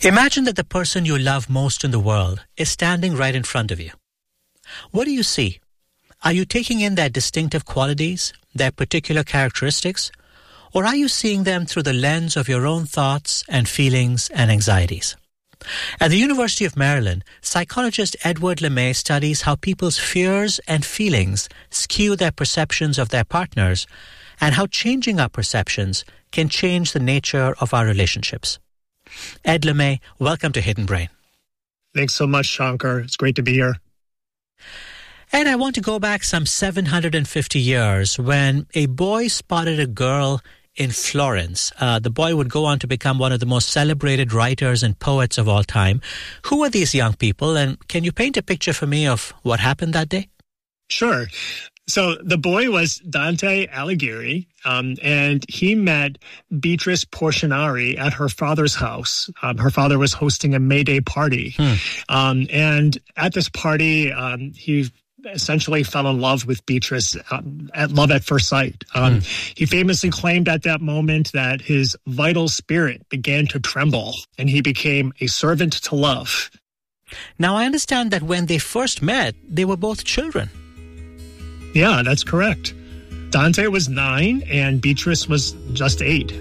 Imagine that the person you love most in the world is standing right in front of you. What do you see? Are you taking in their distinctive qualities, their particular characteristics, or are you seeing them through the lens of your own thoughts and feelings and anxieties? At the University of Maryland, psychologist Edward LeMay studies how people's fears and feelings skew their perceptions of their partners and how changing our perceptions can change the nature of our relationships. Ed LeMay, welcome to Hidden Brain. Thanks so much, Shankar. It's great to be here. Ed, I want to go back some 750 years when a boy spotted a girl in Florence. The boy would go on to become one of the most celebrated writers and poets of all time. Who are these young people, and can you paint a picture for me of what happened that day? Sure. So the boy was Dante Alighieri, and he met Beatrice Portinari at her father's house. Her father was hosting a May Day party. And at this party, he essentially fell in love with Beatrice at love at first sight. He famously claimed at that moment that his vital spirit began to tremble and he became a servant to love. Now, I understand that when they first met, they were both children. Yeah, that's correct. Dante was 9 and Beatrice was just 8.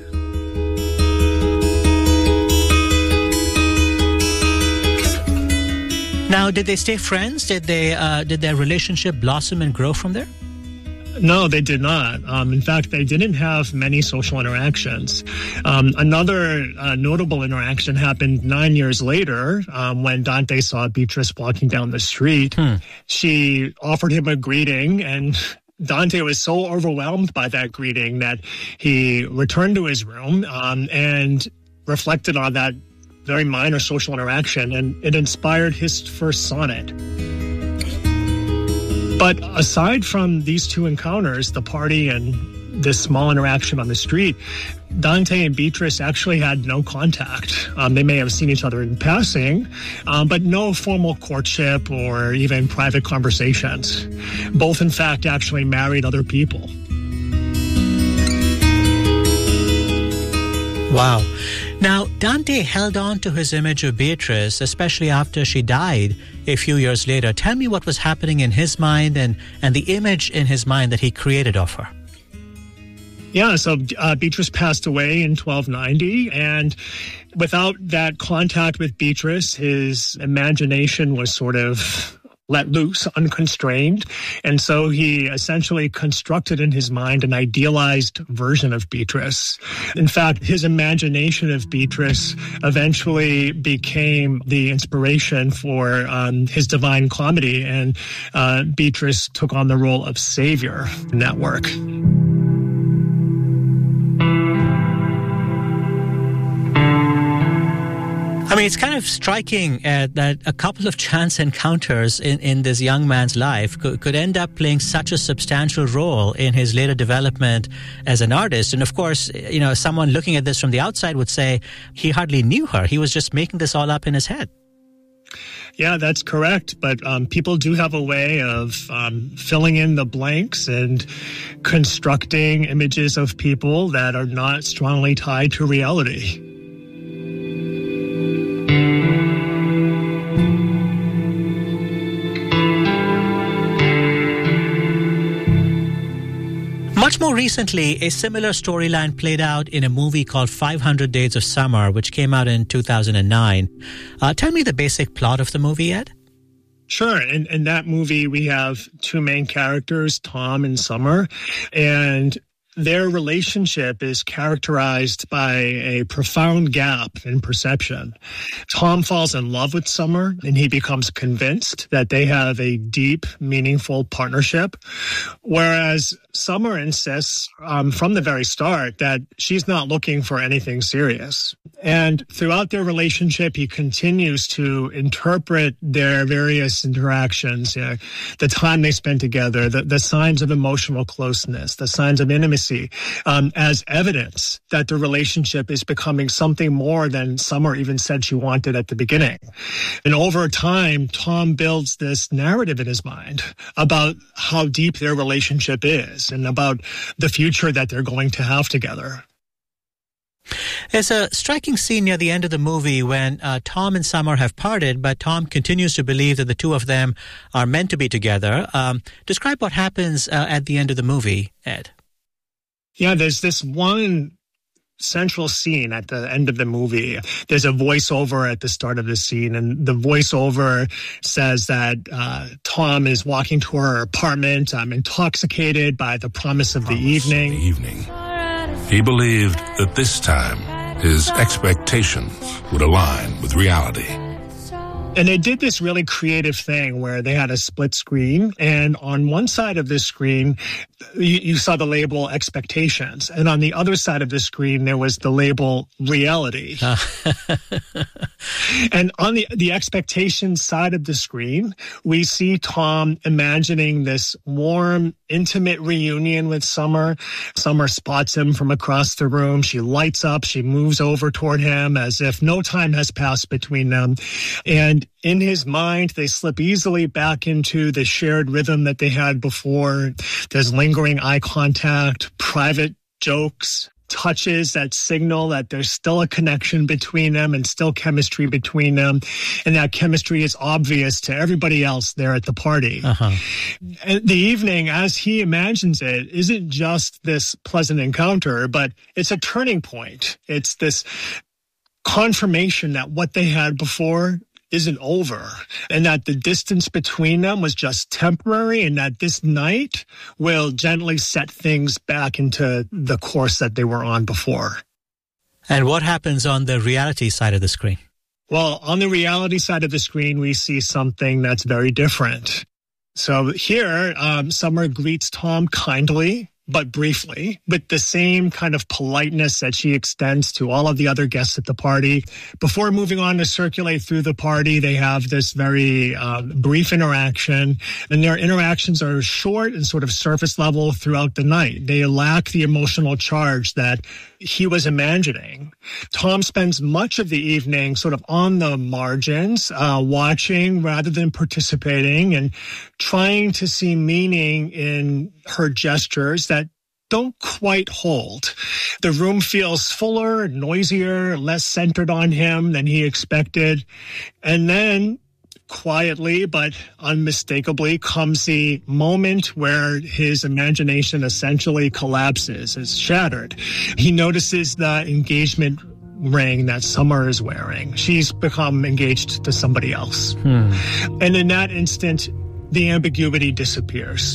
Now, did they stay friends? Did their relationship blossom and grow from there? No, they did not. In fact, they didn't have many social interactions. Another notable interaction happened 9 years later when Dante saw Beatrice walking down the street. She offered him a greeting, and Dante was so overwhelmed by that greeting that he returned to his room and reflected on that very minor social interaction, and it inspired his first sonnet. But aside from these two encounters, the party and this small interaction on the street, Dante and Beatrice actually had no contact. They may have seen each other in passing, but no formal courtship or even private conversations. Both, in fact, actually married other people. Wow. Now, Dante held on to his image of Beatrice, especially after she died a few years later. Tell me what was happening in his mind and the image in his mind that he created of her. Yeah, so Beatrice passed away in 1290, and without that contact with Beatrice, his imagination was sort of let loose, unconstrained. And so he essentially constructed in his mind an idealized version of Beatrice. In fact, his imagination of Beatrice eventually became the inspiration for his Divine Comedy, and Beatrice took on the role of savior in that work. I mean, it's kind of striking that a couple of chance encounters in this young man's life could end up playing such a substantial role in his later development as an artist. And of course, you know, someone looking at this from the outside would say he hardly knew her. He was just making this all up in his head. Yeah, that's correct. But people do have a way of filling in the blanks and constructing images of people that are not strongly tied to reality. Much more recently, a similar storyline played out in a movie called 500 Days of Summer, which came out in 2009. Tell me the basic plot of the movie, Ed. Sure. In that movie, we have two main characters, Tom and Summer, and their relationship is characterized by a profound gap in perception. Tom falls in love with Summer, and he becomes convinced that they have a deep, meaningful partnership, whereas Summer insists from the very start that she's not looking for anything serious. And throughout their relationship, he continues to interpret their various interactions, the time they spend together, the signs of emotional closeness, the signs of intimacy, as evidence that the relationship is becoming something more than Summer even said she wanted at the beginning. And over time, Tom builds this narrative in his mind about how deep their relationship is and about the future that they're going to have together. There's a striking scene near the end of the movie when Tom and Summer have parted, but Tom continues to believe that the two of them are meant to be together. Describe what happens at the end of the movie, Ed. Yeah, there's this one central scene at the end of the movie. There's a voiceover at the start of the scene, and the voiceover says that Tom is walking to her apartment, intoxicated by the promise of the evening. He believed that this time his expectations would align with reality. And they did this really creative thing where they had a split screen, and on one side of this screen, you saw the label expectations, and on the other side of the screen, there was the label reality. And on the expectations side of the screen, we see Tom imagining this warm, intimate reunion with Summer. Summer spots him from across the room. She lights up. She moves over toward him as if no time has passed between them. And in his mind, they slip easily back into the shared rhythm that they had before. There's lingering eye contact, private jokes, touches that signal that there's still a connection between them and still chemistry between them. And that chemistry is obvious to everybody else there at the party. And the evening, as he imagines it, isn't just this pleasant encounter, but it's a turning point. It's this confirmation that what they had before isn't over, and that the distance between them was just temporary, and that this night will gently set things back into the course that they were on before. And what happens on the reality side of the screen? Well, on the reality side of the screen, we see something that's very different. So here, Summer greets Tom kindly, but briefly, with the same kind of politeness that she extends to all of the other guests at the party. Before moving on to circulate through the party, they have this very brief interaction, and their interactions are short and sort of surface level throughout the night. They lack the emotional charge that he was imagining. Tom spends much of the evening sort of on the margins, watching rather than participating, and trying to see meaning in her gestures that don't quite hold. The room feels fuller, noisier, less centered on him than he expected. And then, quietly but unmistakably, comes the moment where his imagination essentially collapses, is shattered. He notices the engagement ring that Summer is wearing. She's become engaged to somebody else. And in that instant, the ambiguity disappears.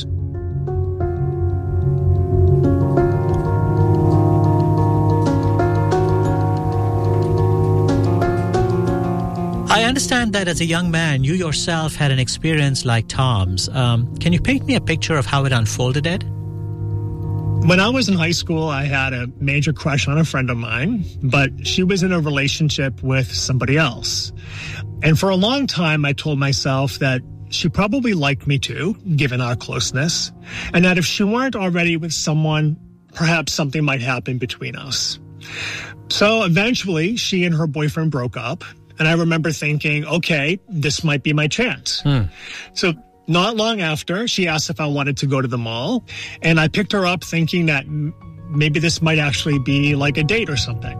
I understand that as a young man, you yourself had an experience like Tom's. Can you paint me a picture of how it unfolded, Ed? When I was in high school, I had a major crush on a friend of mine, but she was in a relationship with somebody else. And for a long time, I told myself that she probably liked me too, given our closeness, and that if she weren't already with someone, perhaps something might happen between us. So eventually, she and her boyfriend broke up. And I remember thinking, okay, this might be my chance. So not long after, she asked if I wanted to go to the mall. And I picked her up thinking that maybe this might actually be like a date or something.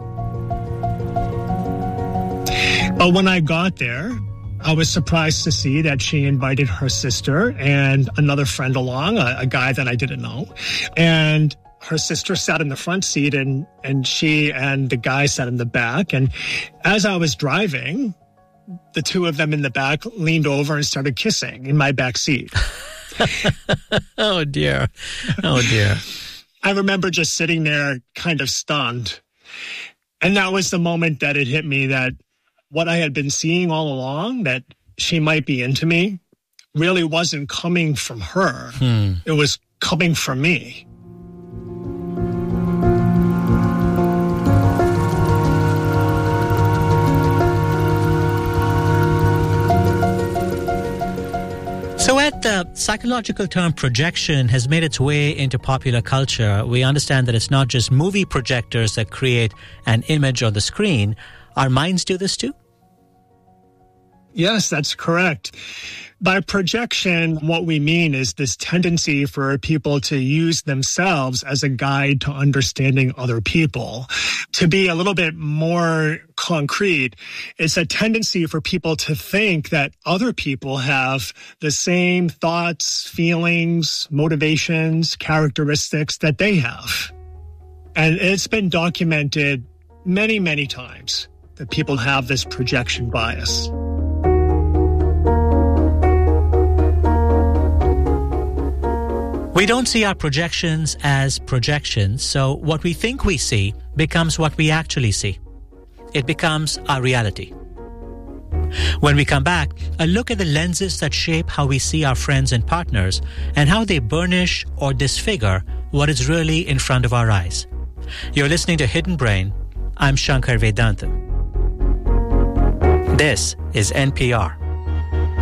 But when I got there, I was surprised to see that she invited her sister and another friend along, a guy that I didn't know. And her sister sat in the front seat, and she and the guy sat in the back. And as I was driving, the two of them in the back leaned over and started kissing in my back seat. Oh, dear. Oh, dear. I remember just sitting there kind of stunned. And that was the moment that it hit me that what I had been seeing all along, that she might be into me, really wasn't coming from her. It was coming from me. So Ed, the psychological term projection has made its way into popular culture. We understand that it's not just movie projectors that create an image on the screen. Our minds do this too? Yes, that's correct. By projection, what we mean is this tendency for people to use themselves as a guide to understanding other people. To be a little bit more concrete, it's a tendency for people to think that other people have the same thoughts, feelings, motivations, characteristics that they have. And it's been documented many, many times that people have this projection bias. We don't see our projections as projections, so what we think we see becomes what we actually see. It becomes our reality. When we come back, a look at the lenses that shape how we see our friends and partners and how they burnish or disfigure what is really in front of our eyes. You're listening to Hidden Brain. I'm Shankar Vedantam. This is NPR.